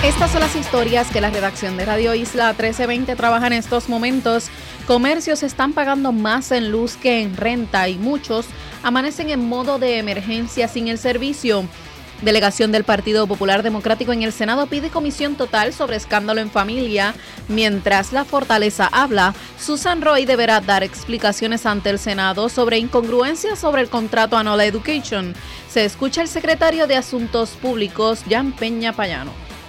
Estas son las historias que la redacción de Radio Isla 1320 trabaja en estos momentos. Comercios están pagando más en luz que en renta y muchos amanecen en modo de emergencia sin el servicio. Delegación del Partido Popular Democrático en el Senado pide comisión total sobre escándalo en familia. Mientras la Fortaleza habla, Susan Roy deberá dar explicaciones ante el Senado sobre incongruencias sobre el contrato a Nola Education. Se escucha el secretario de Asuntos Públicos, Jan Peña Payano.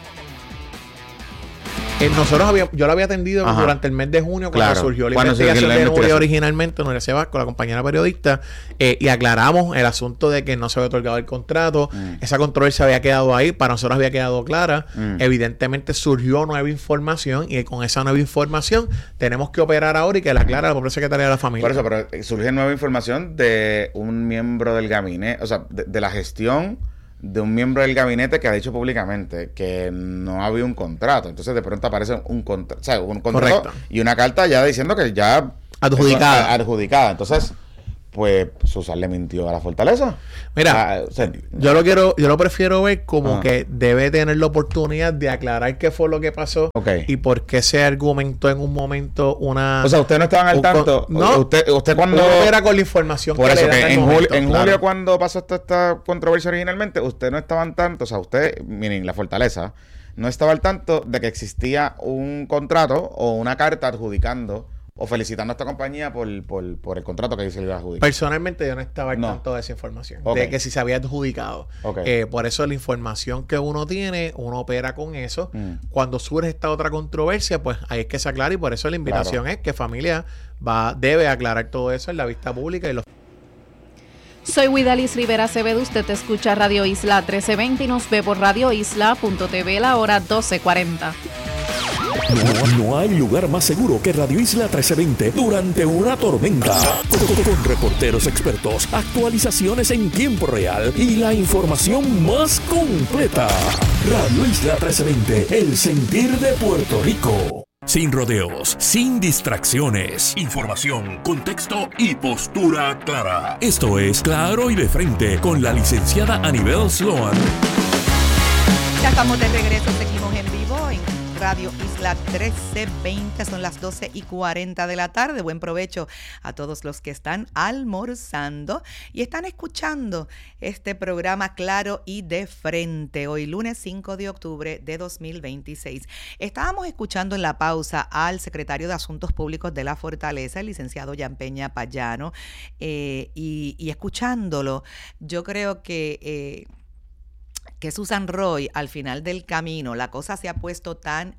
Yo lo había atendido durante el mes de junio cuando surgió la investigación de Nuria originalmente, Nuria Sebasco, la compañera periodista, y aclaramos el asunto de que no se había otorgado el contrato. Esa controversia había quedado ahí, para nosotros había quedado clara. Evidentemente surgió nueva información y con esa nueva información tenemos que operar ahora y que la aclara la propia Secretaría de la Familia. Por eso, pero surge nueva información de un miembro del gabinete, o sea, de la gestión de un miembro del gabinete que ha dicho públicamente que no había un contrato. Entonces de pronto aparece un contrato, o sea, un contrato. Correcto. Y una carta ya diciendo que ya adjudicada. Entonces, pues Susan le mintió a la Fortaleza. Mira, yo lo prefiero ver como que debe tener la oportunidad de aclarar qué fue lo que pasó y por qué se argumentó en un momento una... O sea, ustedes no estaban al tanto. No, usted cuando... No era con la información por que eso, le dan en julio cuando pasó esta controversia originalmente, usted no estaba al tanto, o sea, miren, la Fortaleza no estaba al tanto de que existía un contrato o una carta adjudicando o felicitando a esta compañía por el contrato que se le iba a adjudicar. Personalmente yo no estaba al tanto de esa información, de que si se había adjudicado. Por eso la información que uno tiene, uno opera con eso. Cuando surge esta otra controversia, pues ahí es que se aclara, y por eso la invitación es que familia debe aclarar todo eso en la vista pública. Soy Widalis Rivera Acevedo, usted escucha Radio Isla 1320 y nos ve por radioisla.tv la hora 12:40. No hay lugar más seguro que Radio Isla 1320 durante una tormenta. Con reporteros expertos, actualizaciones en tiempo real y la información más completa. Radio Isla 1320, el sentir de Puerto Rico. Sin rodeos, sin distracciones. Información, contexto y postura clara. Esto es Claro y de Frente con la licenciada Anibel Sloan. Ya estamos de regreso, seguimos en vivo en Radio Isla 1320, son las 12:40 de la tarde. Buen provecho a todos los que están almorzando y están escuchando este programa Claro y de Frente, hoy lunes 5 de octubre de 2026. Estábamos escuchando en la pausa al secretario de Asuntos Públicos de la Fortaleza, el licenciado Jan Peña Payano, y escuchándolo, yo creo que Susan Roy, al final del camino, la cosa se ha puesto tan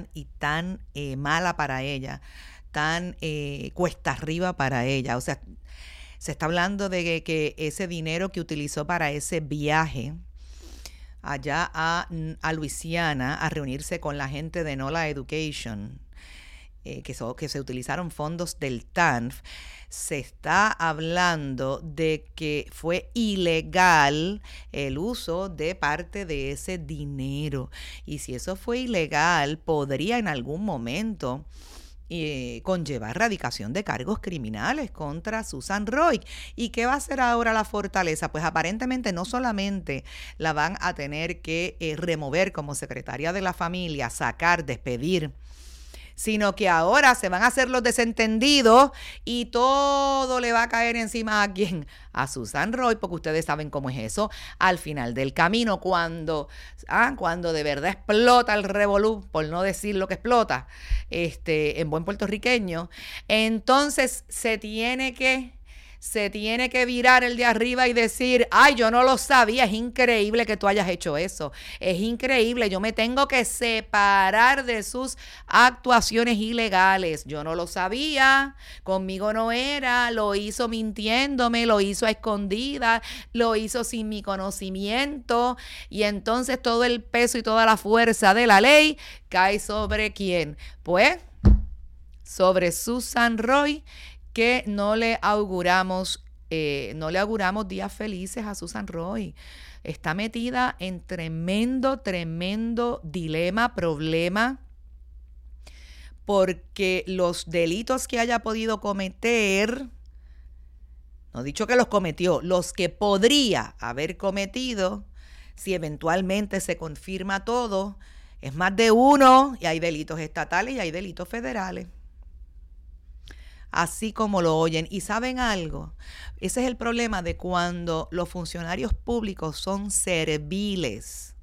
mala para ella, tan cuesta arriba para ella. O sea, se está hablando de que ese dinero que utilizó para ese viaje allá a Luisiana a reunirse con la gente de Nola Education, que se utilizaron fondos del TANF, se está hablando de que fue ilegal el uso de parte de ese dinero. Y si eso fue ilegal, podría en algún momento conllevar radicación de cargos criminales contra Susan Roy. ¿Y qué va a hacer ahora la Fortaleza? Pues aparentemente no solamente la van a tener que remover como secretaria de la familia, sacar, despedir, sino que ahora se van a hacer los desentendidos y todo le va a caer encima ¿a quién? A Susan Roy, porque ustedes saben cómo es eso. Al final del camino, cuando de verdad explota el revolú, por no decir lo que explota, en buen puertorriqueño, entonces se tiene que virar el de arriba y decir, ay, yo no lo sabía, es increíble que tú hayas hecho eso, es increíble, yo me tengo que separar de sus actuaciones ilegales, yo no lo sabía, conmigo no era, lo hizo mintiéndome, lo hizo a escondidas, lo hizo sin mi conocimiento, y entonces todo el peso y toda la fuerza de la ley cae ¿sobre quién? Pues sobre Susan Roy, que no le auguramos días felices a Susan Roy. Está metida en tremendo dilema, problema, porque los delitos que haya podido cometer, no he dicho que los cometió, los que podría haber cometido, si eventualmente se confirma todo, Es más de uno y hay delitos estatales y hay delitos federales. Así como lo oyen. ¿Y saben algo? Ese es el problema de cuando los funcionarios públicos son serviles.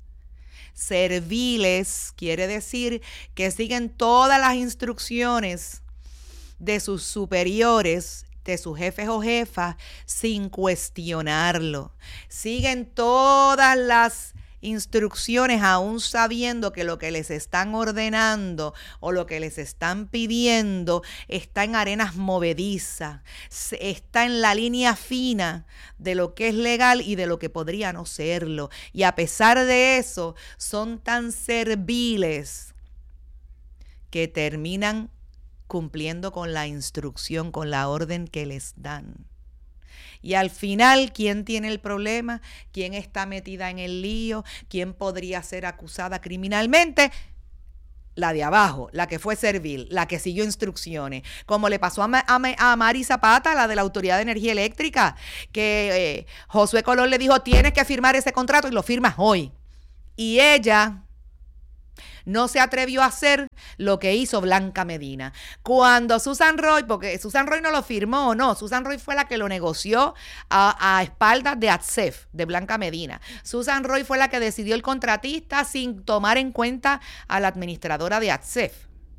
Serviles quiere decir que siguen todas las instrucciones de sus superiores, de sus jefes o jefas, sin cuestionarlo. Siguen todas las instrucciones aún sabiendo que lo que les están ordenando o lo que les están pidiendo está en arenas movedizas, está en la línea fina de lo que es legal y de lo que podría no serlo. Y a pesar de eso, son tan serviles que terminan cumpliendo con la instrucción, con la orden que les dan. Y al final, ¿quién tiene el problema? ¿Quién está metida en el lío? ¿Quién podría ser acusada criminalmente? La de abajo, la que fue servil, la que siguió instrucciones. Como le pasó a Mari Zapata, la de la Autoridad de Energía Eléctrica, que Josué Colón le dijo, tienes que firmar ese contrato y lo firmas hoy. Y ella no se atrevió a hacer lo que hizo Blanca Medina. Cuando Susan Roy, porque Susan Roy no lo firmó, no, Susan Roy fue la que lo negoció a espaldas de ATSEF, de Blanca Medina. Susan Roy fue la que decidió el contratista sin tomar en cuenta a la administradora de ATSEF,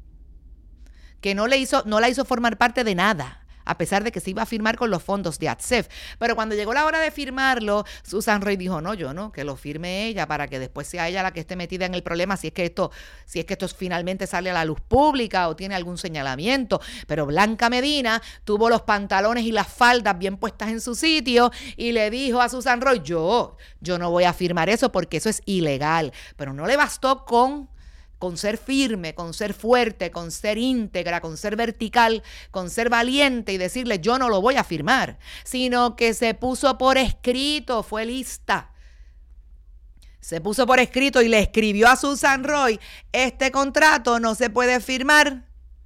que no la hizo formar parte de nada, a pesar de que se iba a firmar con los fondos de ATSEF. Pero cuando llegó la hora de firmarlo, Susan Roy dijo, no, yo no, que lo firme ella para que después sea ella la que esté metida en el problema si es que esto finalmente sale a la luz pública o tiene algún señalamiento. Pero Blanca Medina tuvo los pantalones y las faldas bien puestas en su sitio y le dijo a Susan Roy, yo no voy a firmar eso porque eso es ilegal. Pero no le bastó con ser firme, con ser fuerte, con ser íntegra, con ser vertical, con ser valiente y decirle yo no lo voy a firmar, sino que se puso por escrito, fue lista. Se puso por escrito y le escribió a Susan Roy, este contrato no se puede firmar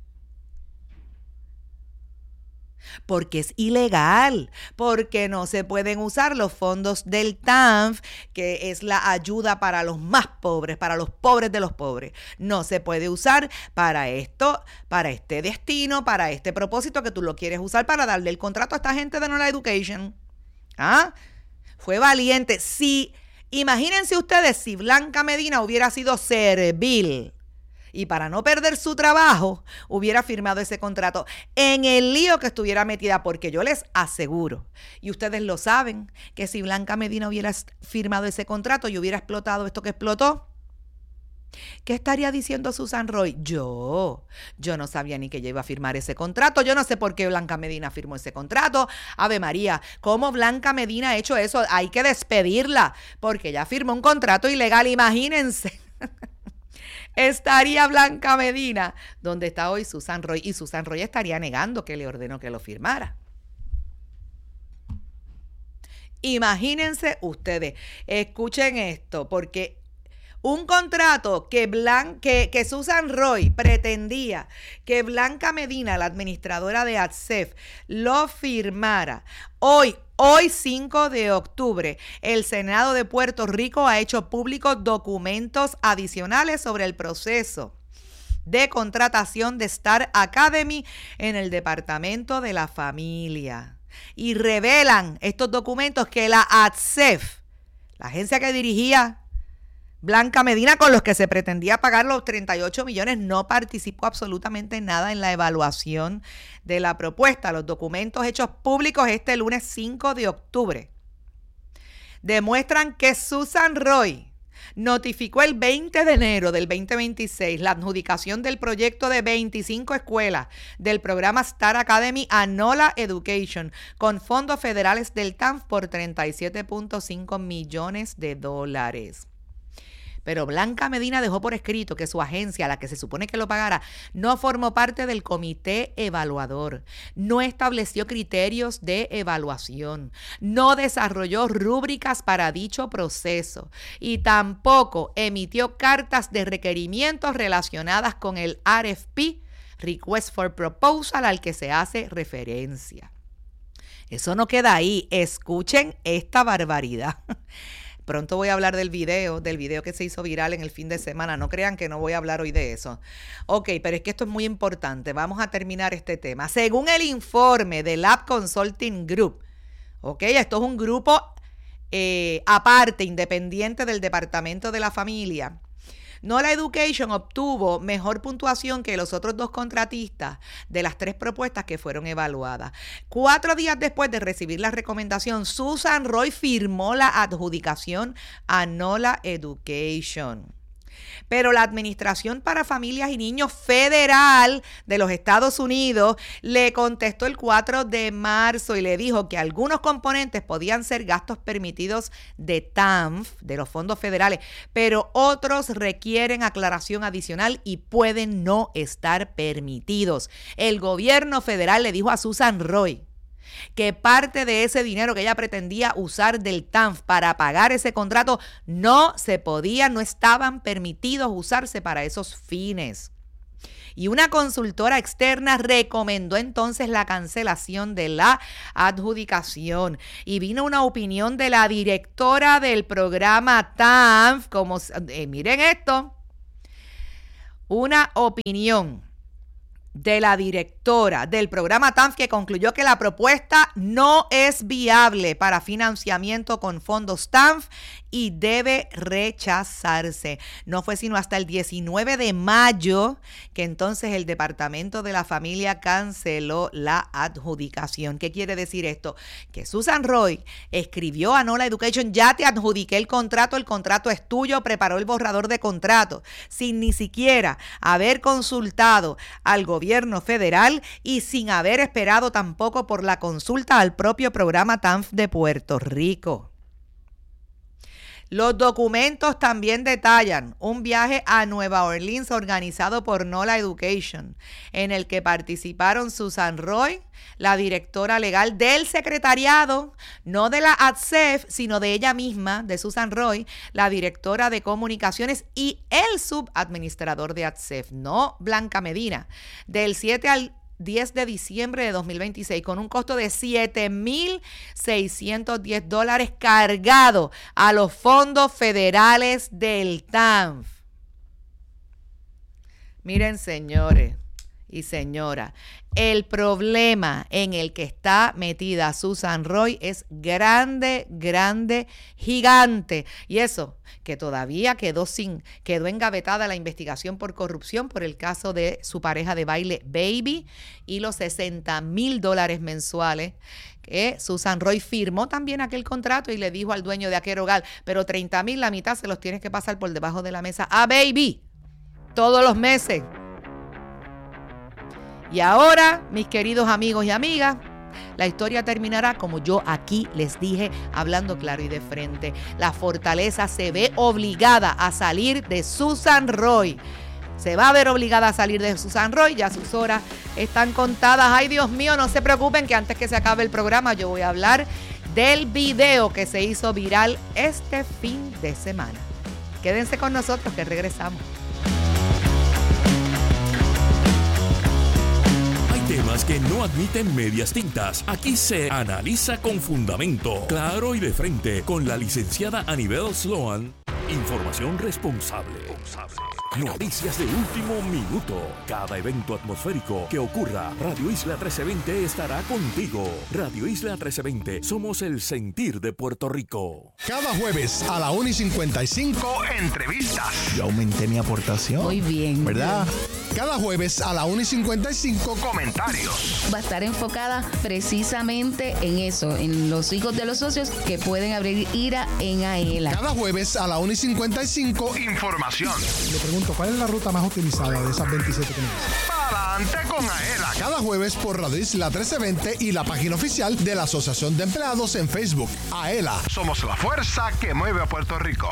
porque es ilegal, porque no se pueden usar los fondos del TANF, que es la ayuda para los más pobres, para los pobres de los pobres. No se puede usar para esto, para este destino, para este propósito que tú lo quieres usar para darle el contrato a esta gente de NOLA Education. ¿Ah? Fue valiente. Sí, imagínense ustedes si Blanca Medina hubiera sido servil y para no perder su trabajo, hubiera firmado ese contrato en el lío que estuviera metida, porque yo les aseguro, y ustedes lo saben, que si Blanca Medina hubiera firmado ese contrato y hubiera explotado esto que explotó, ¿qué estaría diciendo Susan Roy? Yo no sabía ni que ella iba a firmar ese contrato, yo no sé por qué Blanca Medina firmó ese contrato. Ave María, ¿cómo Blanca Medina ha hecho eso? Hay que despedirla, porque ella firmó un contrato ilegal, imagínense. Estaría Blanca Medina donde está hoy Susan Roy, y Susan Roy estaría negando que le ordenó que lo firmara. Imagínense ustedes, escuchen esto, porque un contrato que Susan Roy pretendía que Blanca Medina, la administradora de ATSEF, lo firmara. Hoy 5 de octubre, el Senado de Puerto Rico ha hecho públicos documentos adicionales sobre el proceso de contratación de Star Academy en el Departamento de la Familia. Y revelan estos documentos que la ATSEF, la agencia que dirigía Blanca Medina, con los que se pretendía pagar los 38 millones, no participó absolutamente nada en la evaluación de la propuesta. Los documentos hechos públicos este lunes 5 de octubre demuestran que Susan Roy notificó el 20 de enero del 2026 la adjudicación del proyecto de 25 escuelas del programa Star Academy a NOLA Education con fondos federales del TANF por $37.5 millones. Pero Blanca Medina dejó por escrito que su agencia, la que se supone que lo pagara, no formó parte del comité evaluador, no estableció criterios de evaluación, no desarrolló rúbricas para dicho proceso y tampoco emitió cartas de requerimientos relacionadas con el RFP, Request for Proposal, al que se hace referencia. Eso no queda ahí. Escuchen esta barbaridad. Pronto voy a hablar del video que se hizo viral en el fin de semana. No crean que no voy a hablar hoy de eso. Ok, pero es que esto es muy importante. Vamos a terminar este tema. Según el informe de Lab Consulting Group, ok, esto es un grupo aparte, independiente del Departamento de la Familia. NOLA Education obtuvo mejor puntuación que los otros 2 contratistas de las 3 propuestas que fueron evaluadas. 4 días después de recibir la recomendación, Susan Roy firmó la adjudicación a NOLA Education. Pero la Administración para Familias y Niños Federal de los Estados Unidos le contestó el 4 de marzo y le dijo que algunos componentes podían ser gastos permitidos de TANF, de los fondos federales, pero otros requieren aclaración adicional y pueden no estar permitidos. El gobierno federal le dijo a Susan Roy que parte de ese dinero que ella pretendía usar del TANF para pagar ese contrato no estaban permitidos usarse para esos fines. Y una consultora externa recomendó entonces la cancelación de la adjudicación. Y vino una opinión de la directora del programa TANF, miren esto, una opinión de la directora del programa TANF que concluyó que la propuesta no es viable para financiamiento con fondos TANF y debe rechazarse. No fue sino hasta el 19 de mayo que entonces el Departamento de la Familia canceló la adjudicación. ¿Qué quiere decir esto? Que Susan Roy escribió a NOLA Education: ya te adjudiqué el contrato es tuyo, preparó el borrador de contrato, sin ni siquiera haber consultado al gobierno federal y sin haber esperado tampoco por la consulta al propio programa TANF de Puerto Rico. Los documentos también detallan un viaje a Nueva Orleans organizado por NOLA Education, en el que participaron Susan Roy, la directora legal del secretariado, no de la ADCEF, sino de ella misma, de Susan Roy, la directora de comunicaciones, y el subadministrador de ADCEF, no Blanca Medina, del 7 al 10 de diciembre de 2026, con un costo de $7,610 cargado a los fondos federales del TANF. Miren, señores y señoras, el problema en el que está metida Susan Roy es grande, gigante. Y eso, que todavía quedó engavetada la investigación por corrupción por el caso de su pareja de baile Baby y los $60,000 mensuales que Susan Roy firmó también aquel contrato y le dijo al dueño de aquel hogar: pero $30,000, la mitad se los tienes que pasar por debajo de la mesa a Baby todos los meses. Y ahora, mis queridos amigos y amigas, la historia terminará como yo aquí les dije, hablando claro y de frente. La fortaleza se ve obligada a salir de Susan Roy. Se va a ver obligada a salir de Susan Roy, ya sus horas están contadas. Ay, Dios mío, no se preocupen que antes que se acabe el programa yo voy a hablar del video que se hizo viral este fin de semana. Quédense con nosotros que regresamos. Temas que no admiten medias tintas. Aquí se analiza con fundamento, claro y de frente, con la licenciada Anibel Sloan. Información responsable. Noticias de último minuto. Cada evento atmosférico que ocurra, Radio Isla 1320 estará contigo. Radio Isla 1320, somos el sentir de Puerto Rico. Cada jueves a la 1:55, entrevistas. Yo aumenté mi aportación. Muy bien. ¿Verdad? Cada jueves a la 1:55, comentarios. Va a estar enfocada precisamente en eso, en los hijos de los socios que pueden abrir IRA en AELA. Cada jueves a la 1:55, información. Le pregunto, ¿cuál es la ruta más utilizada de esas 27 que me dicen? Pa'lante con AELA. Cada jueves por Radio Isla 1320 y la página oficial de la Asociación de Empleados en Facebook. AELA, somos la fuerza que mueve a Puerto Rico.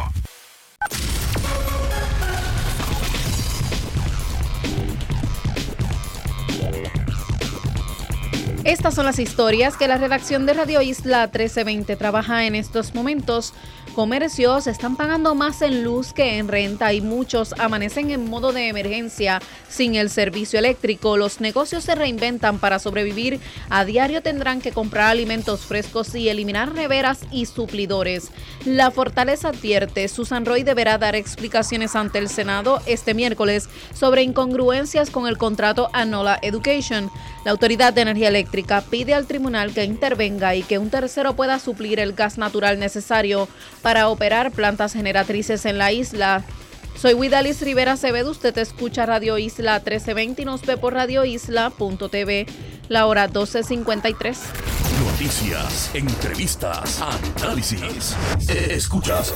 Estas son las historias que la redacción de Radio Isla 1320 trabaja en estos momentos. Comercios están pagando más en luz que en renta y muchos amanecen en modo de emergencia sin el servicio eléctrico. Los negocios se reinventan para sobrevivir. A diario tendrán que comprar alimentos frescos y eliminar neveras y suplidores. La Fortaleza advierte, Susan Roy deberá dar explicaciones ante el Senado este miércoles sobre incongruencias con el contrato a Nola Education. La Autoridad de Energía Eléctrica pide al tribunal que intervenga y que un tercero pueda suplir el gas natural necesario para operar plantas generatrices en la isla. Soy Widalis Rivera Acevedo, usted escucha Radio Isla 1320 y nos ve por radioisla.tv, la hora 12:53. Noticias, entrevistas, análisis. Escuchas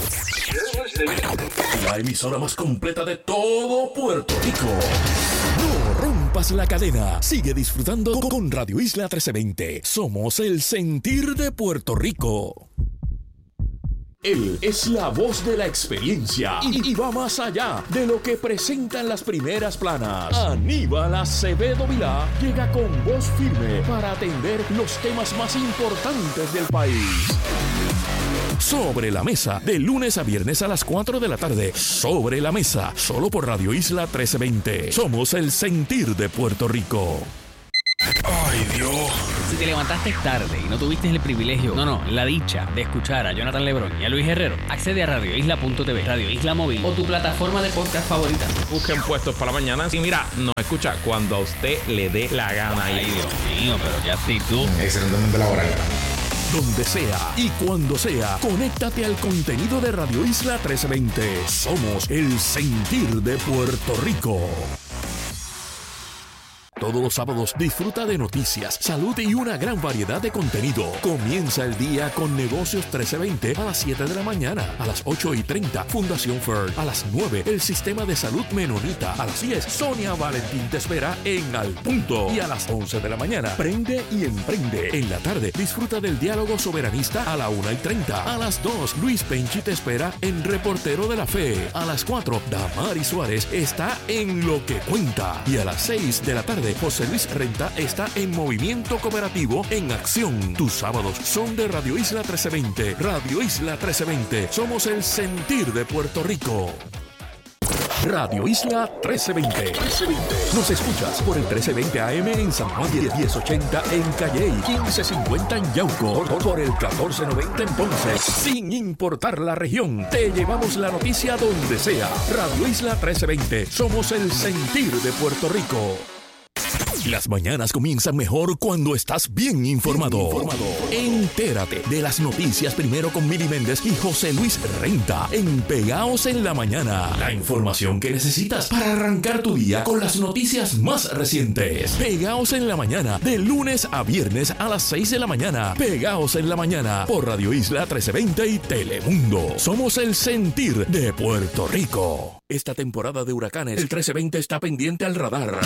la emisora más completa de todo Puerto Rico. No rompas la cadena. Sigue disfrutando con Radio Isla 1320. Somos el sentir de Puerto Rico. Él es la voz de la experiencia y va más allá de lo que presentan las primeras planas. Aníbal Acevedo Vilá llega con voz firme para atender los temas más importantes del país. Sobre la Mesa, de lunes a viernes a las 4 de la tarde. Sobre la Mesa, solo por Radio Isla 1320. Somos el sentir de Puerto Rico. ¡Ay, Dios! Si te levantaste tarde y no tuviste el privilegio, la dicha de escuchar a Jonathan Lebrón y a Luis Herrero, accede a radioisla.tv, Radio Isla Móvil o tu plataforma de podcast favorita. Busquen Puestos para la Mañana. Sí, mira, nos escucha cuando a usted le dé la gana. Ay, Dios mío, pero ya estoy tú. Excelentemente laboral. Donde sea y cuando sea, conéctate al contenido de Radio Isla 1320. Somos el sentir de Puerto Rico. Todos los sábados disfruta de noticias, salud y una gran variedad de contenido. Comienza el día con Negocios 1320 a las 7 de la mañana. A las 8:30, Fundación FERD. A las 9, el Sistema de Salud Menonita. A las 10, Sonia Valentín te espera en Al Punto. Y a las 11 de la mañana, Prende y Emprende. En la tarde, disfruta del diálogo soberanista a la 1:30. A las 2, Luis Penchi te espera en Reportero de la Fe. A las 4, Damari Suárez está en Lo que Cuenta. Y a las 6 de la tarde, José Luis Renta está en Movimiento Cooperativo en Acción. Tus sábados son de Radio Isla 1320. Radio Isla 1320. Somos el sentir de Puerto Rico. Radio Isla 1320. Nos escuchas por el 1320 AM en San Juan, 1080 en Calley, 1550 en Yauco, por el 1490 en Ponce. Sin importar la región, te llevamos la noticia donde sea. Radio Isla 1320. Somos el sentir de Puerto Rico. Las mañanas comienzan mejor cuando estás bien informado. Entérate de las noticias primero con Mili Méndez y José Luis Renta en Pegaos en la Mañana. La información que necesitas para arrancar tu día con las noticias más recientes. Pegaos en la Mañana, de lunes a viernes a las 6 de la mañana. Pegaos en la Mañana por Radio Isla 1320 y Telemundo. Somos el sentir de Puerto Rico. Esta temporada de huracanes, el 1320 está pendiente al radar.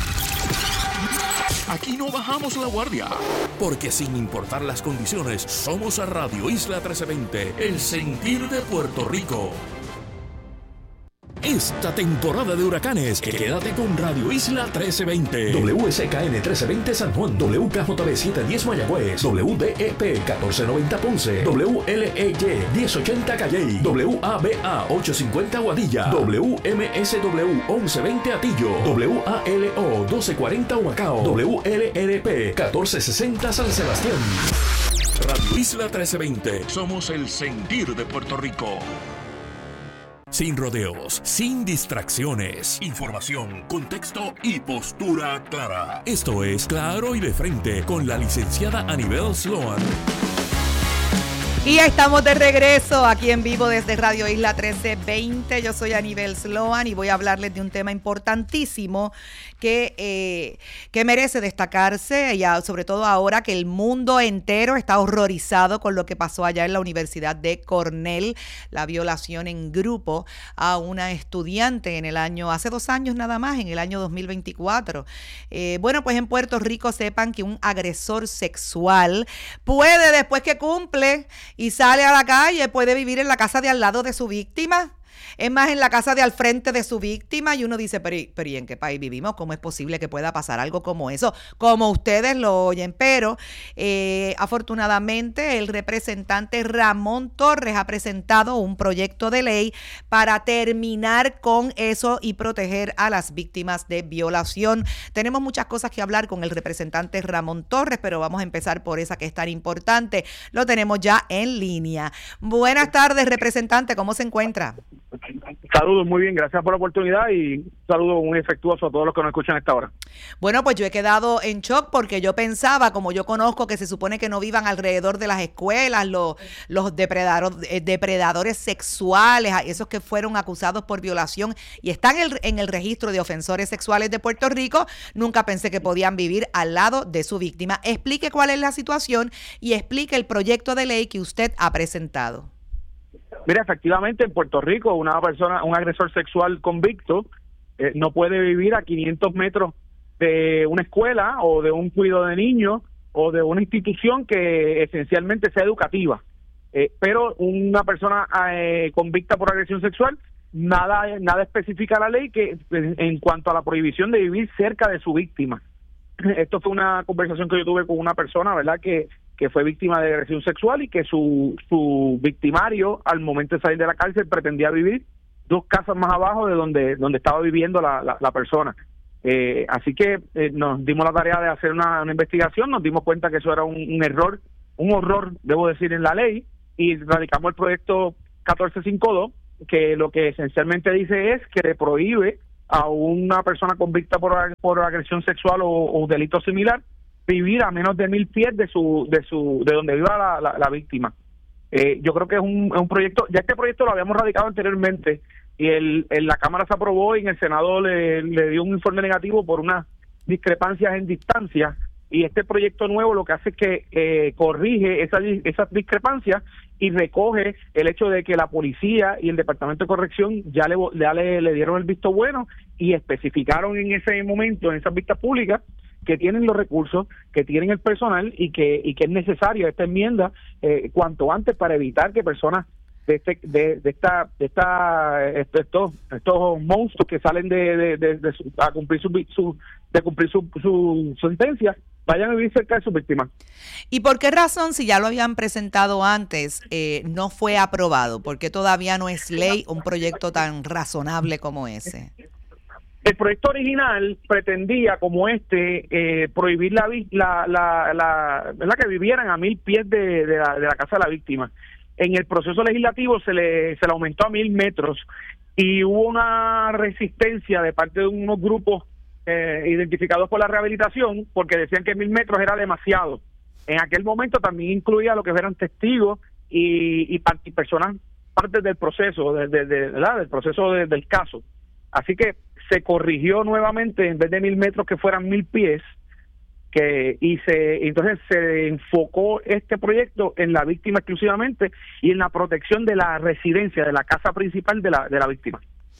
Aquí no bajamos la guardia, porque sin importar las condiciones, somos a Radio Isla 1320, el sentir de Puerto Rico. Esta temporada de huracanes, quédate con Radio Isla 1320. WSKN 1320 San Juan, WKJB 710 Mayagüez, WDEP 1490 Ponce, WLEY 1080 Calley, WABA 850 Guadilla, WMSW 1120 Atillo, WALO 1240 Humacao, WLRP 1460 San Sebastián. Radio Isla 1320. Somos el sentir de Puerto Rico. Sin rodeos, sin distracciones, información, contexto y postura clara. Esto es Claro y de Frente con la licenciada Anibel Sloan. Y ya estamos de regreso aquí en vivo desde Radio Isla 1320. Yo soy Anibel Sloan y voy a hablarles de un tema importantísimo que merece destacarse, y sobre todo ahora que el mundo entero está horrorizado con lo que pasó allá en la Universidad de Cornell, la violación en grupo a una estudiante hace 2 años nada más, en el año 2024. Bueno, pues en Puerto Rico sepan que un agresor sexual puede, después que cumple y sale a la calle, puede vivir en la casa de al lado de su víctima. Es más, en la casa de al frente de su víctima, y uno dice, pero ¿y en qué país vivimos? ¿Cómo es posible que pueda pasar algo como eso? Como ustedes lo oyen, pero afortunadamente el representante Ramón Torres ha presentado un proyecto de ley para terminar con eso y proteger a las víctimas de violación. Tenemos muchas cosas que hablar con el representante Ramón Torres, pero vamos a empezar por esa que es tan importante. Lo tenemos ya en línea. Buenas tardes, representante, ¿cómo se encuentra? Saludos, muy bien, gracias por la oportunidad y saludos muy efectuoso a todos los que nos escuchan a esta hora. Bueno, pues yo he quedado en shock porque yo pensaba, como yo conozco que se supone que no vivan alrededor de las escuelas, los depredadores sexuales, esos que fueron acusados por violación y están en el registro de ofensores sexuales de Puerto Rico, nunca pensé que podían vivir al lado de su víctima. Explique cuál es la situación y explique el proyecto de ley que usted ha presentado. Mira, efectivamente en Puerto Rico un agresor sexual convicto no puede vivir a 500 metros de una escuela o de un cuidado de niños o de una institución que esencialmente sea educativa. Pero una persona convicta por agresión sexual, nada especifica la ley que en cuanto a la prohibición de vivir cerca de su víctima. Esto fue una conversación que yo tuve con una persona, ¿verdad?, que fue víctima de agresión sexual y que su victimario, al momento de salir de la cárcel, pretendía vivir 2 casas más abajo de donde estaba viviendo la persona. Así que nos dimos la tarea de hacer una investigación, nos dimos cuenta que eso era un error, un horror, debo decir, en la ley, y radicamos el proyecto 1452, que lo que esencialmente dice es que le prohíbe a una persona convicta por agresión sexual o delito similar vivir a menos de 1,000 pies de donde viva la víctima. Yo creo que es un proyecto, ya este proyecto lo habíamos radicado anteriormente y en la Cámara se aprobó y en el Senado le dio un informe negativo por unas discrepancias en distancia, y este proyecto nuevo lo que hace es que corrige esas discrepancias y recoge el hecho de que la policía y el Departamento de Corrección ya le dieron el visto bueno y especificaron en ese momento, en esas vistas públicas, que tienen los recursos, que tienen el personal y que es necesaria esta enmienda cuanto antes para evitar que personas estos monstruos que salen de cumplir su sentencia vayan a vivir cerca de sus víctimas. ¿Y por qué razón, si ya lo habían presentado antes, no fue aprobado? ¿Por qué todavía no es ley un proyecto tan razonable como ese? El proyecto original pretendía, como prohibir ¿verdad?, que vivieran a 1,000 pies de la casa de la víctima. En el proceso legislativo se le aumentó a 1,000 metros y hubo una resistencia de parte de unos grupos identificados por la rehabilitación, porque decían que 1,000 metros era demasiado. En aquel momento también incluía lo que eran testigos y personas partes del proceso, del proceso del caso. Así que se corrigió nuevamente, en vez de 1,000 metros que fueran 1,000 pies, entonces se enfocó este proyecto en la víctima exclusivamente y en la protección de la residencia, de la casa principal de la víctima.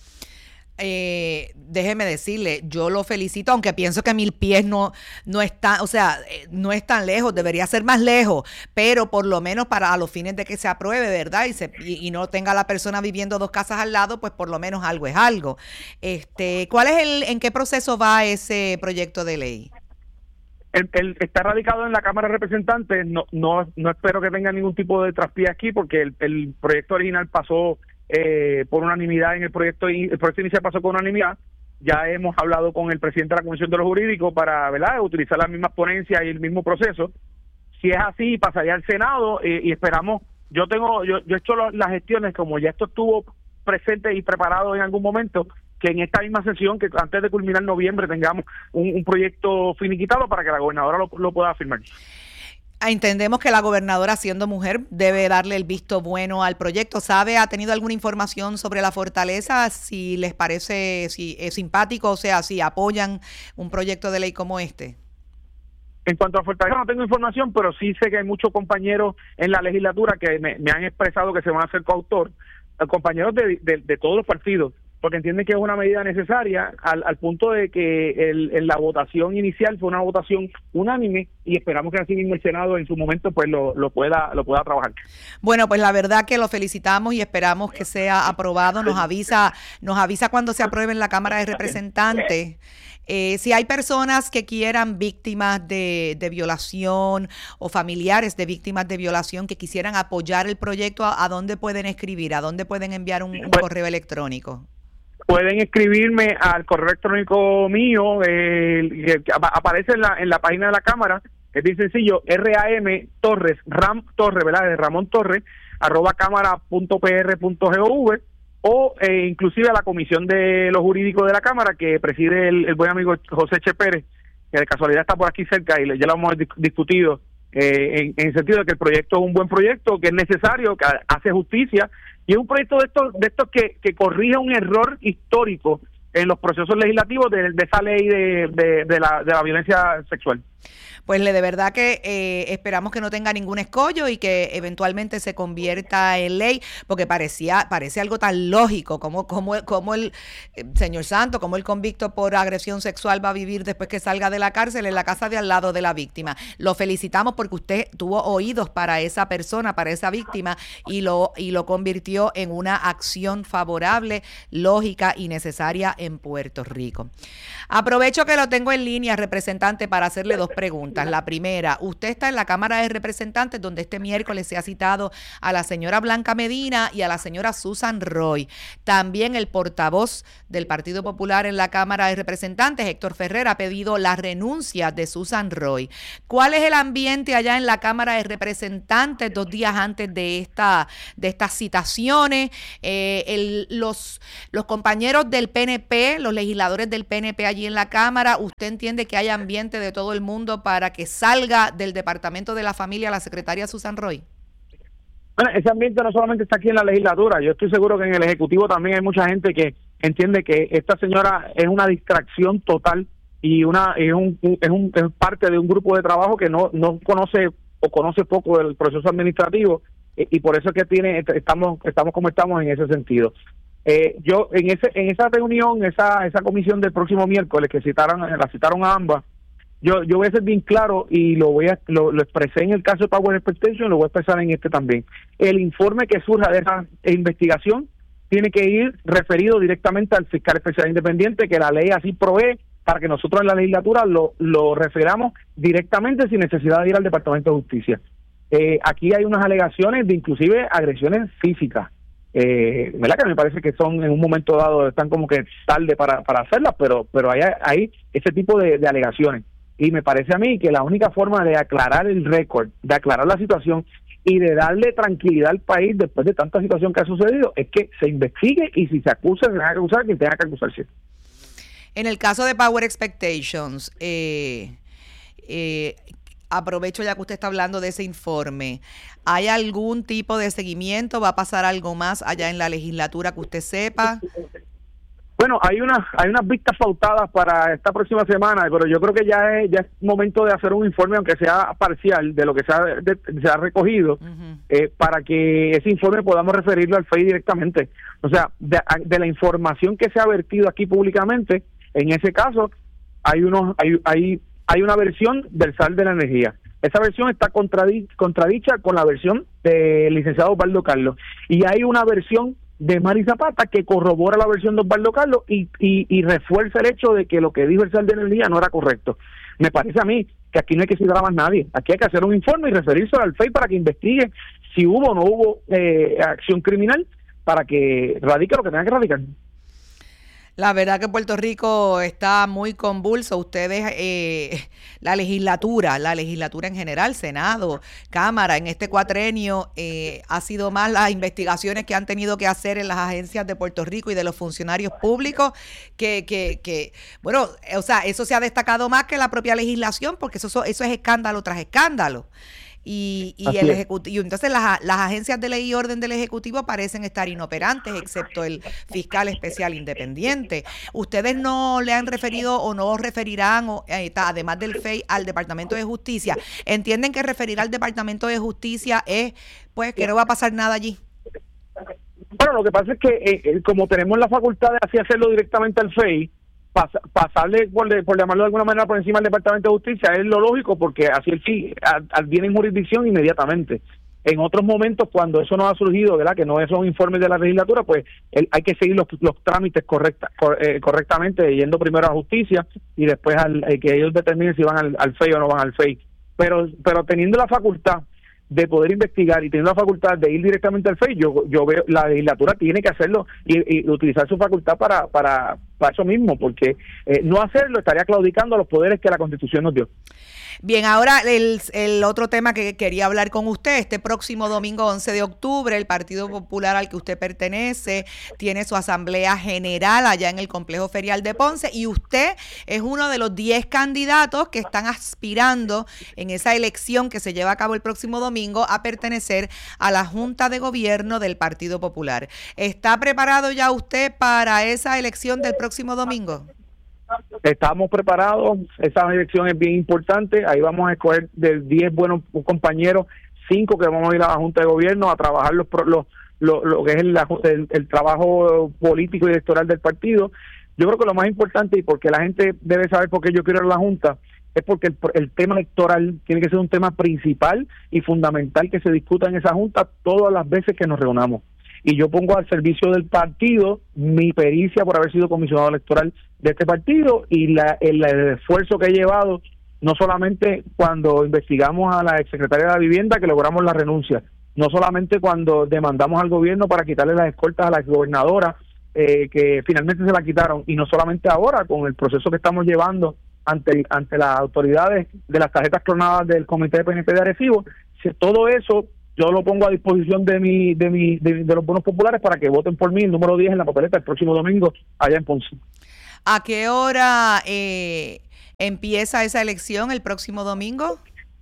Déjeme decirle, yo lo felicito, aunque pienso que 1,000 pies no está, o sea, no es tan lejos, debería ser más lejos, pero por lo menos a los fines de que se apruebe, ¿verdad? Y no tenga la persona viviendo 2 casas al lado, pues por lo menos algo es algo. ¿Cuál es en qué proceso va ese proyecto de ley? Está radicado en la Cámara de Representantes. No espero que tenga ningún tipo de traspié aquí, porque el proyecto original pasó por unanimidad. El proyecto inicial pasó con unanimidad. Ya hemos hablado con el presidente de la Comisión de los Jurídicos para, ¿verdad?, utilizar las mismas ponencias y el mismo proceso. Si es así, pasaría al Senado y esperamos. Yo he hecho las gestiones, como ya esto estuvo presente y preparado en algún momento, que en esta misma sesión, que antes de culminar noviembre, tengamos un proyecto finiquitado para que la gobernadora lo pueda firmar. Entendemos que la gobernadora, siendo mujer, debe darle el visto bueno al proyecto. ¿Ha tenido alguna información sobre la fortaleza? Si les parece, si es simpático, o sea, si apoyan un proyecto de ley como este. En cuanto a fortaleza no tengo información, pero sí sé que hay muchos compañeros en la legislatura que me han expresado que se van a hacer coautor, compañeros de todos los partidos, porque entienden que es una medida necesaria al punto de que la votación inicial fue una votación unánime y esperamos que así mismo el Senado en su momento pues lo pueda trabajar. Bueno, pues la verdad que lo felicitamos y esperamos que sea aprobado. Nos avisa cuando se apruebe en la Cámara de Representantes. Si hay personas que quieran víctimas de violación o familiares de víctimas de violación que quisieran apoyar el proyecto, ¿a dónde pueden escribir? ¿A dónde pueden enviar un correo electrónico? Pueden escribirme al correo electrónico mío, que aparece en la página de la Cámara, que es bien sencillo, RAM Torres, ¿verdad? De Ramón Torres, @cámara.pr.gov, o inclusive a la Comisión de los Jurídicos de la Cámara, que preside el buen amigo José Che Pérez, que de casualidad está por aquí cerca y ya lo hemos discutido, en el sentido de que el proyecto es un buen proyecto, que es necesario, que hace justicia, y es un proyecto de estos que corrige un error histórico en los procesos legislativos de esa ley de la violencia sexual. Pues de verdad que esperamos que no tenga ningún escollo y que eventualmente se convierta en ley, porque parece algo tan lógico como el señor Santo, como el convicto por agresión sexual va a vivir después que salga de la cárcel en la casa de al lado de la víctima. Lo felicitamos porque usted tuvo oídos para esa persona, para esa víctima, y lo convirtió en una acción favorable, lógica y necesaria en Puerto Rico. Aprovecho que lo tengo en línea, representante, para hacerle dos preguntas. La primera, usted está en la Cámara de Representantes, donde este miércoles se ha citado a la señora Blanca Medina y a la señora Susan Roy. También el portavoz del Partido Popular en la Cámara de Representantes, Héctor Ferrer, ha pedido la renuncia de Susan Roy. ¿Cuál es el ambiente allá en la Cámara de Representantes 2 días antes de estas citaciones? Los compañeros del PNP, los legisladores del PNP allí en la Cámara, ¿usted entiende que hay ambiente de todo el mundo para que salga del Departamento de la Familia la secretaria Susan Roy? Bueno, ese ambiente no solamente está aquí en la legislatura, yo estoy seguro que en el Ejecutivo también hay mucha gente que entiende que esta señora es una distracción total y es parte de un grupo de trabajo que no conoce o conoce poco del proceso administrativo, y por eso es que estamos como estamos en ese sentido. Yo en esa reunión, esa comisión del próximo miércoles que la citaron a ambas, yo voy a ser bien claro y lo expresé en el caso de Power Expectation, lo voy a expresar en este también. El informe que surja de esa investigación tiene que ir referido directamente al fiscal especial independiente, que la ley así provee para que nosotros en la legislatura lo referamos directamente sin necesidad de ir al Departamento de Justicia. Aquí hay unas alegaciones de inclusive agresiones físicas, ¿verdad? Que me parece que son en un momento dado, están como que tarde para hacerlas, pero hay ese tipo de alegaciones. Y me parece a mí que la única forma de aclarar el récord, de aclarar la situación y de darle tranquilidad al país después de tanta situación que ha sucedido es que se investigue, y si se acusa, se tenga que acusar quien tenga que acusarse. En el caso de Power Expectations, aprovecho ya que usted está hablando de ese informe. ¿Hay algún tipo de seguimiento? ¿Va a pasar algo más allá en la legislatura que usted sepa? Bueno, hay unas vistas pautadas para esta próxima semana, pero yo creo que ya es momento de hacer un informe, aunque sea parcial, de lo que se ha recogido, para que ese informe podamos referirlo al FEI directamente. O sea, de la información que se ha vertido aquí públicamente, en ese caso, hay una versión del SAL de la energía. Esa versión está contradicha con la versión del licenciado Osvaldo Carlos, y hay una versión de Mari Zapata que corrobora la versión de Osvaldo Carlos y refuerza el hecho de que lo que dijo el SAL de energía no era correcto. Me parece a mí que aquí no hay que citar a más nadie, aquí hay que hacer un informe y referirse al FEI para que investigue si hubo o no hubo acción criminal, para que radique lo que tenga que radicar. La verdad que Puerto Rico está muy convulso. Ustedes, la legislatura en general, Senado, Cámara, en este cuatrenio ha sido más las investigaciones que han tenido que hacer en las agencias de Puerto Rico y de los funcionarios públicos que bueno, o sea, eso se ha destacado más que la propia legislación, porque eso es escándalo tras escándalo. Y el Ejecutivo, entonces las agencias de ley y orden del Ejecutivo parecen estar inoperantes, excepto el fiscal especial independiente. ¿Ustedes no le han referido o no referirán, además del FEI, al Departamento de Justicia? ¿Entienden que referir al Departamento de Justicia es, pues, que no va a pasar nada allí? Bueno, lo que pasa es que como tenemos la facultad de así hacerlo directamente al FEI, pasarle, por llamarlo de alguna manera, por encima del Departamento de Justicia es lo lógico, porque así el FEI adviene en jurisdicción inmediatamente. En otros momentos, cuando eso no ha surgido, ¿verdad?, que no son informes de la legislatura, pues hay que seguir los trámites correctamente, yendo primero a justicia y después que ellos determinen si van al FEI o no van al FEI. Pero teniendo la facultad de poder investigar y teniendo la facultad de ir directamente al FEI, yo veo la legislatura tiene que hacerlo y utilizar su facultad para eso mismo, porque no hacerlo estaría claudicando a los poderes que la Constitución nos dio. Bien, ahora el otro tema que quería hablar con usted, este próximo domingo 11 de octubre, el Partido Popular al que usted pertenece tiene su asamblea general allá en el Complejo Ferial de Ponce y usted es uno de los 10 candidatos que están aspirando en esa elección que se lleva a cabo el próximo domingo a pertenecer a la Junta de Gobierno del Partido Popular. ¿Está preparado ya usted para esa elección del próximo domingo? Estamos preparados, esa elección es bien importante, ahí vamos a escoger de 10 buenos compañeros, 5 que vamos a ir a la Junta de Gobierno a trabajar lo que es el trabajo político y electoral del partido. Yo creo que lo más importante, y porque la gente debe saber por qué yo quiero ir a la Junta, es porque el tema electoral tiene que ser un tema principal y fundamental que se discuta en esa Junta todas las veces que nos reunamos. Y yo pongo al servicio del partido mi pericia por haber sido comisionado electoral de este partido y el esfuerzo que he llevado, no solamente cuando investigamos a la exsecretaria de la Vivienda, que logramos la renuncia, no solamente cuando demandamos al gobierno para quitarle las escoltas a la exgobernadora, que finalmente se la quitaron, y no solamente ahora con el proceso que estamos llevando ante las autoridades de las tarjetas clonadas del Comité de PNP de Arecibo, todo eso yo lo pongo a disposición de los bonos populares para que voten por mí, el número 10 en la papeleta el próximo domingo allá en Ponce. ¿A qué hora empieza esa elección el próximo domingo?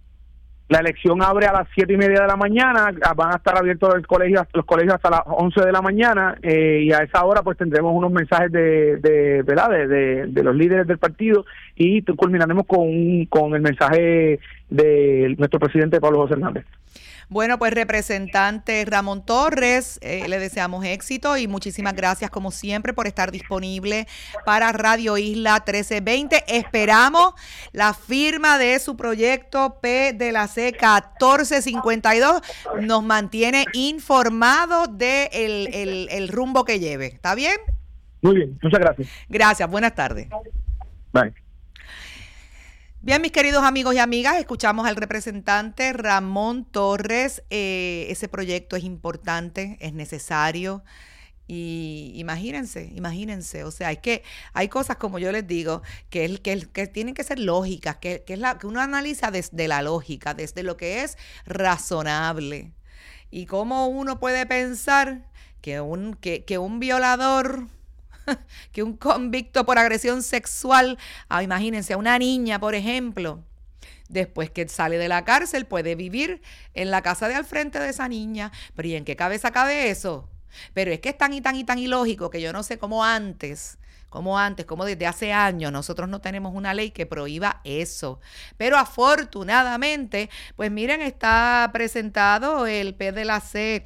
La elección abre a las 7:30 de la mañana, van a estar abiertos los colegios hasta las 11 de la mañana, y a esa hora pues tendremos unos mensajes de los líderes del partido y culminaremos con el mensaje de nuestro presidente Pablo José Hernández. Bueno, pues representante Ramón Torres, le deseamos éxito y muchísimas gracias como siempre por estar disponible para Radio Isla 1320. Esperamos la firma de su proyecto P de la C 1452. Nos mantiene informados de el rumbo que lleve. ¿Está bien? Muy bien, muchas gracias. Gracias, buenas tardes. Bye. Bien, mis queridos amigos y amigas, escuchamos al representante Ramón Torres. Ese proyecto es importante, es necesario y imagínense, o sea, es que hay cosas, como yo les digo, que tienen que ser lógicas, que uno analiza desde la lógica, desde lo que es razonable. Y cómo uno puede pensar que un violador, que un convicto por agresión sexual, imagínense, a una niña, por ejemplo, después que sale de la cárcel puede vivir en la casa de al frente de esa niña. Pero ¿y en qué cabeza cabe eso? Pero es que es tan ilógico que yo no sé cómo desde hace años nosotros no tenemos una ley que prohíba eso. Pero afortunadamente, pues miren, está presentado el P de la C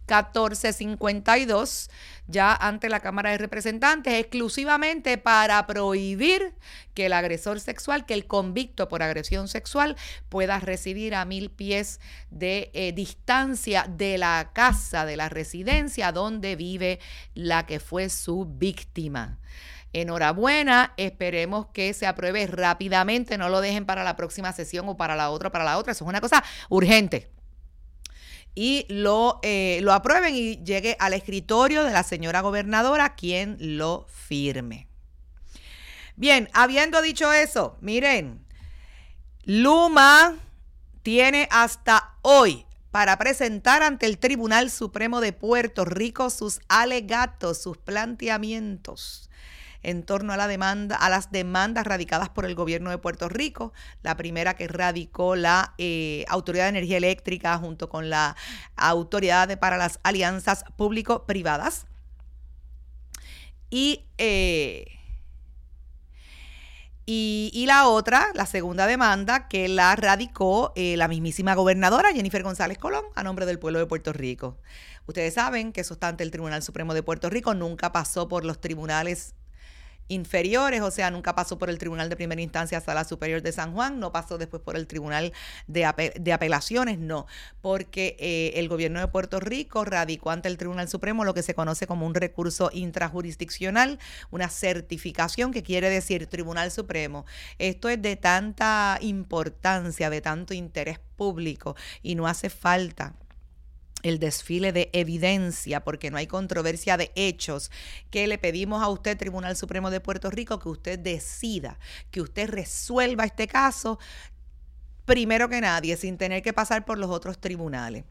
1452 ya ante la Cámara de Representantes, exclusivamente para prohibir que el agresor sexual, que el convicto por agresión sexual pueda residir a 1000 pies de distancia de la casa, de la residencia donde vive la que fue su víctima. Enhorabuena, esperemos que se apruebe rápidamente, no lo dejen para la próxima sesión o para la otra, eso es una cosa urgente. Y lo aprueben y llegue al escritorio de la señora gobernadora, quien lo firme. Bien, habiendo dicho eso, miren, Luma tiene hasta hoy para presentar ante el Tribunal Supremo de Puerto Rico sus alegatos, sus planteamientos en torno a las demandas radicadas por el gobierno de Puerto Rico. La primera que radicó la Autoridad de Energía Eléctrica junto con la Autoridad para las Alianzas Público-Privadas. Y Y la otra, la segunda demanda, que la radicó la mismísima gobernadora Jennifer González Colón a nombre del pueblo de Puerto Rico. Ustedes saben que eso está ante el Tribunal Supremo de Puerto Rico, nunca pasó por los tribunales inferiores, o sea, nunca pasó por el Tribunal de Primera Instancia Sala Superior de San Juan, no pasó después por el Tribunal de Apelaciones, no, porque el gobierno de Puerto Rico radicó ante el Tribunal Supremo lo que se conoce como un recurso intrajurisdiccional, una certificación que quiere decir Tribunal Supremo. Esto es de tanta importancia, de tanto interés público y no hace falta el desfile de evidencia, porque no hay controversia de hechos, que le pedimos a usted, Tribunal Supremo de Puerto Rico, que usted decida, que usted resuelva este caso primero que nadie, sin tener que pasar por los otros tribunales.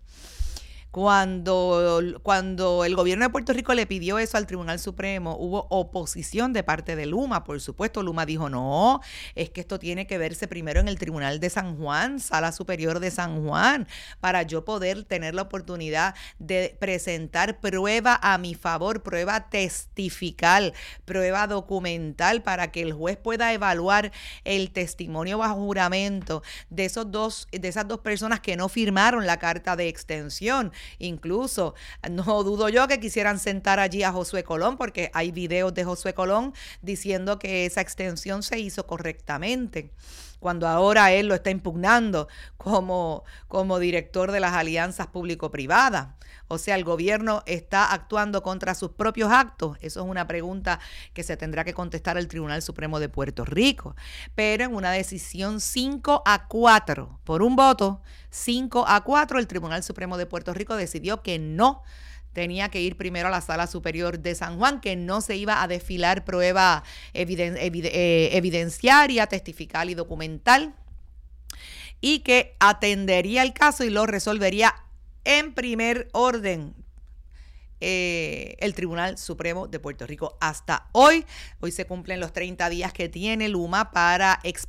Cuando el gobierno de Puerto Rico le pidió eso al Tribunal Supremo, hubo oposición de parte de Luma. Por supuesto, Luma dijo, no, es que esto tiene que verse primero en el Tribunal de San Juan, Sala Superior de San Juan, para yo poder tener la oportunidad de presentar prueba a mi favor, prueba testifical, prueba documental, para que el juez pueda evaluar el testimonio bajo juramento de esas dos personas que no firmaron la carta de extensión. Incluso no dudo yo que quisieran sentar allí a Josué Colón, porque hay videos de Josué Colón diciendo que esa extensión se hizo correctamente, cuando ahora él lo está impugnando como director de las alianzas público-privadas. O sea, el gobierno está actuando contra sus propios actos. Eso es una pregunta que se tendrá que contestar el Tribunal Supremo de Puerto Rico. Pero en una decisión 5-4, por un voto, 5-4, el Tribunal Supremo de Puerto Rico decidió que no tenía que ir primero a la Sala Superior de San Juan, que no se iba a desfilar prueba evidenciaria, testifical y documental, y que atendería el caso y lo resolvería en primer orden el Tribunal Supremo de Puerto Rico. Hasta hoy se cumplen los 30 días que tiene Luma para